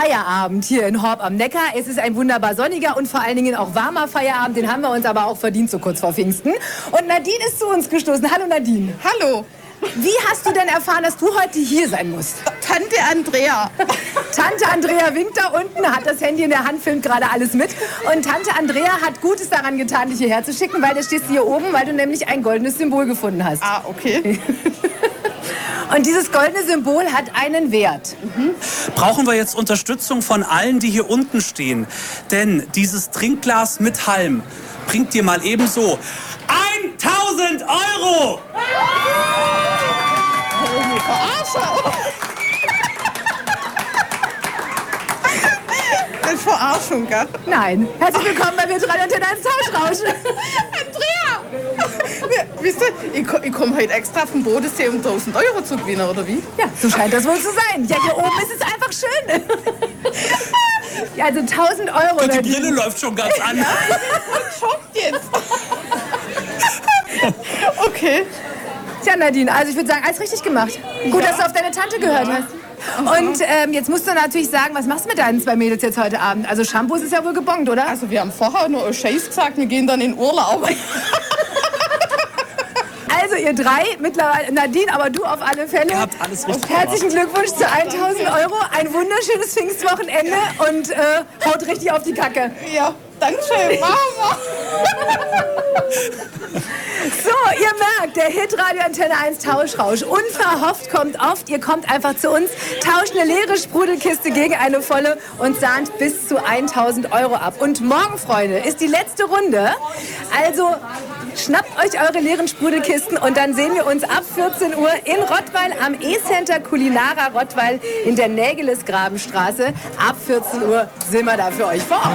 Feierabend hier in Horb am Neckar. Es ist ein wunderbar sonniger und vor allen Dingen auch warmer Feierabend. Den haben wir uns aber auch verdient, so kurz vor Pfingsten. Und Nadine ist zu uns gestoßen. Hallo Nadine. Hallo. Wie hast du denn erfahren, dass du heute hier sein musst? Tante Andrea. Tante Andrea winkt da unten, hat das Handy in der Hand, filmt gerade alles mit. Und Tante Andrea hat Gutes daran getan, dich hierher zu schicken, weil da stehst du hier oben, weil du nämlich ein goldenes Symbol gefunden hast. Ah, okay. Und dieses goldene Symbol hat einen Wert. Brauchen wir jetzt Unterstützung von allen, die hier unten stehen. Denn dieses Trinkglas mit Halm bringt dir mal ebenso 1000 Euro! Das ist Verarschung, gell? Nein. Herzlich willkommen bei Wir 3 Antenne 1 Tauschrausch. Andrea! Wisst ihr, ich komme heute extra vom Bodensee, um 1000 Euro zu gewinnen, oder wie? Ja, so scheint das wohl zu sein. Ja, hier oben ist es einfach schön. Ja, also 1000 Euro. Und die Brille läuft schon ganz an. Schockt jetzt. Okay. Tja, Nadine, also ich würde sagen, alles richtig gemacht. Gut, dass du auf deine Tante gehört hast. Und jetzt musst du natürlich sagen, was machst du mit deinen 2 Mädels jetzt heute Abend? Also Shampoos ist ja wohl gebongt, oder? Also wir haben vorher nur Scheiß gesagt, wir gehen dann in Urlaub. Also ihr 3, mittlerweile, Nadine, aber du auf alle Fälle. Ihr habt alles richtig Herzlichen Glückwunsch zu 1000 Euro. Ein wunderschönes Pfingstwochenende und haut richtig auf die Kacke. Ja, Dankeschön, Mama. So, ihr merkt, der Hitradio Antenne 1 Tauschrausch. Unverhofft kommt oft. Ihr kommt einfach zu uns, tauscht eine leere Sprudelkiste gegen eine volle und sahnt bis zu 1000 Euro ab. Und morgen, Freunde, ist die letzte Runde. Also schnappt euch eure leeren Sprudelkisten und dann sehen wir uns ab 14 Uhr in Rottweil am E-Center Culinara Rottweil in der Nägeles-Grabenstraße. Ab 14 Uhr sind wir da für euch vor Ort.